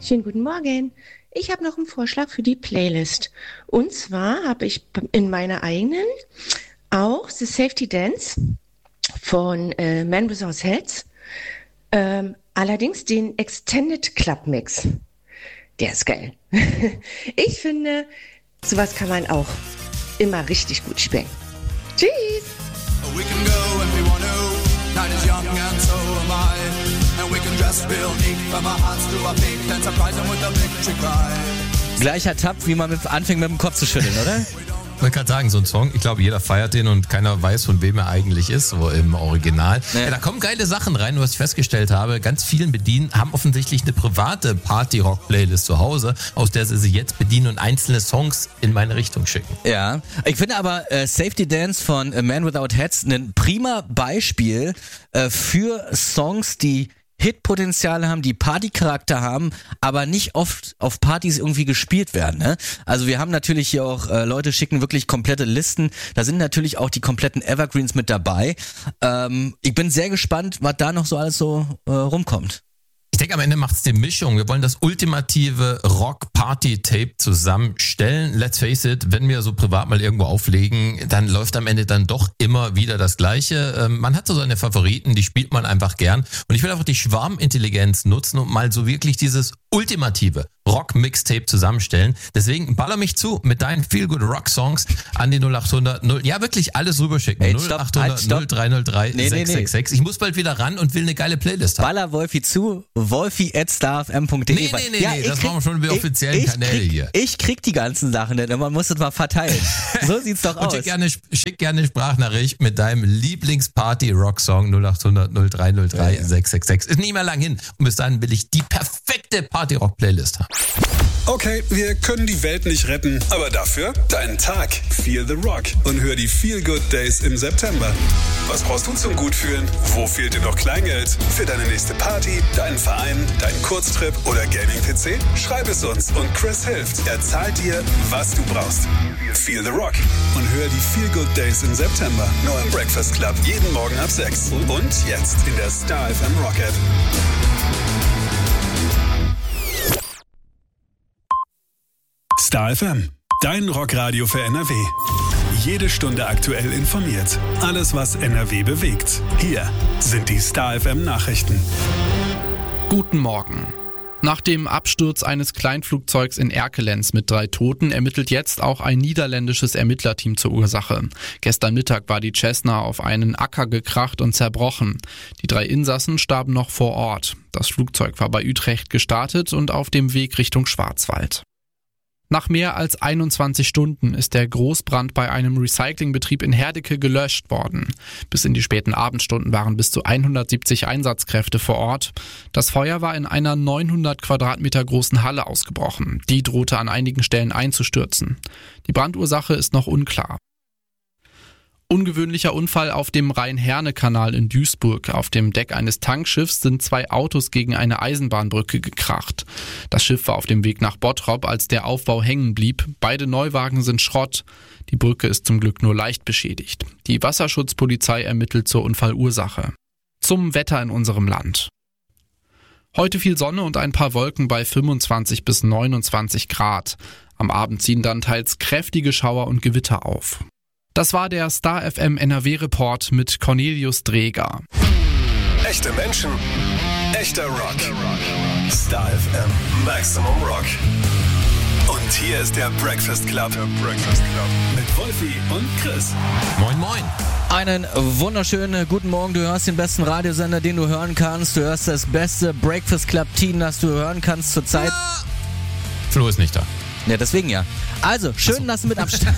Schönen guten Morgen. Ich habe noch einen Vorschlag für die Playlist. Und zwar habe ich in meiner eigenen auch The Safety Dance von Man Without Heads. Allerdings den Extended Club Mix. Der ist geil. Ich finde, sowas kann man auch immer richtig gut spielen. Tschüss! We can go when we want to. Night is young and so am I. And we can dress real neat from our hearts to our feet and surprise them with a victory cry. Gleicher Tab, wie man anfängt mit dem Kopf zu schütteln, oder? Ich wollte gerade sagen, so ein Song, ich glaube, jeder feiert den und keiner weiß, von wem er eigentlich ist, so im Original. Nee. Ja, da kommen geile Sachen rein, was ich festgestellt habe. Ganz vielen bedienen, haben offensichtlich eine private Party-Rock-Playlist zu Hause, aus der sie sich jetzt bedienen und einzelne Songs in meine Richtung schicken. Ja, ich finde aber Safety Dance von Man Without Heads ein prima Beispiel für Songs, die Hitpotenziale haben, die Partycharakter haben, aber nicht oft auf Partys irgendwie gespielt werden. Ne? Also wir haben natürlich hier auch Leute schicken wirklich komplette Listen. Da sind natürlich auch die kompletten Evergreens mit dabei. Ich bin sehr gespannt, was da noch so alles so rumkommt. Ich denke, am Ende macht es die Mischung. Wir wollen das ultimative Rock-Party-Tape zusammenstellen. Let's face it, wenn wir so privat mal irgendwo auflegen, dann läuft am Ende dann doch immer wieder das Gleiche. Man hat so seine Favoriten, die spielt man einfach gern. Und ich will einfach die Schwarmintelligenz nutzen und mal so wirklich dieses ultimative Rock-Mixtape zusammenstellen. Deswegen baller mich zu mit deinen Feel-Good-Rock-Songs an die 0800 0. Ja, wirklich alles rüberschicken. 0800 0303 666. Ich muss bald wieder ran und will eine geile Playlist haben. Baller Wolfi zu, wolfi@starfm.de. Nee, das machen wir schon über offiziellen Kanäle hier. Ich krieg die ganzen Sachen, denn man muss das mal verteilen. So sieht's doch aus. Und schick gerne eine Sprachnachricht mit deinem Lieblings-Party-Rock-Song 0800 0303 666. Ist nicht mehr lang hin. Und bis dahin will ich die perfekte Party-Rock-Playlist haben. Okay, wir können die Welt nicht retten, aber dafür deinen Tag. Feel the Rock und hör die Feel Good Days im September. Was brauchst du zum Gutfühlen? Wo fehlt dir noch Kleingeld? Für deine nächste Party, deinen Verein, deinen Kurztrip oder Gaming-PC? Schreib es uns und Chris hilft. Er zahlt dir, was du brauchst. Feel the Rock und hör die Feel Good Days im September. Nur im Breakfast Club, jeden Morgen ab 6. Und jetzt in der Star FM Rock App. Star FM, dein Rockradio für NRW. Jede Stunde aktuell informiert. Alles, was NRW bewegt. Hier sind die Star FM Nachrichten. Guten Morgen. Nach dem Absturz eines Kleinflugzeugs in Erkelenz mit 3 Toten ermittelt jetzt auch ein niederländisches Ermittlerteam zur Ursache. Gestern Mittag war die Cessna auf einen Acker gekracht und zerbrochen. Die 3 Insassen starben noch vor Ort. Das Flugzeug war bei Utrecht gestartet und auf dem Weg Richtung Schwarzwald. Nach mehr als 21 Stunden ist der Großbrand bei einem Recyclingbetrieb in Herdecke gelöscht worden. Bis in die späten Abendstunden waren bis zu 170 Einsatzkräfte vor Ort. Das Feuer war in einer 900 Quadratmeter großen Halle ausgebrochen. Die drohte an einigen Stellen einzustürzen. Die Brandursache ist noch unklar. Ungewöhnlicher Unfall auf dem Rhein-Herne-Kanal in Duisburg. Auf dem Deck eines Tankschiffs sind 2 Autos gegen eine Eisenbahnbrücke gekracht. Das Schiff war auf dem Weg nach Bottrop, als der Aufbau hängen blieb. Beide Neuwagen sind Schrott. Die Brücke ist zum Glück nur leicht beschädigt. Die Wasserschutzpolizei ermittelt zur Unfallursache. Zum Wetter in unserem Land. Heute viel Sonne und ein paar Wolken bei 25 bis 29 Grad. Am Abend ziehen dann teils kräftige Schauer und Gewitter auf. Das war der Star FM NRW Report mit Cornelius Dreger. Echte Menschen, echter Rock. Star FM Maximum Rock. Und hier ist der Breakfast Club. Mit Wolfi und Chris. Moin, moin. Einen wunderschönen guten Morgen. Du hörst den besten Radiosender, den du hören kannst. Du hörst das beste Breakfast Club Team, das du hören kannst zurzeit. Flo ist nicht da. Ja, deswegen ja. Also, schön, dass du mit am Start.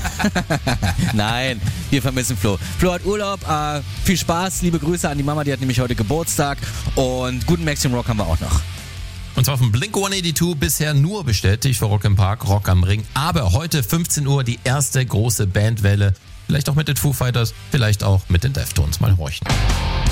Nein, wir vermissen Flo. Flo hat Urlaub. Viel Spaß. Liebe Grüße an die Mama, die hat nämlich heute Geburtstag. Und guten Maximum Rock haben wir auch noch. Und zwar von Blink-182 bisher nur bestätigt für Rock im Park, Rock am Ring. Aber heute 15 Uhr die erste große Bandwelle. Vielleicht auch mit den Foo Fighters, vielleicht auch mit den Deftones. Mal horchen.